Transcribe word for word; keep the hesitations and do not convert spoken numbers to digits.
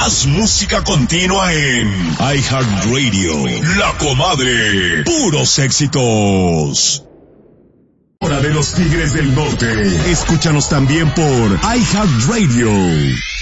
Más música continua en iHeartRadio. La Comadre. Puros éxitos. Hora de los Tigres del Norte. Escúchanos también por iHeartRadio.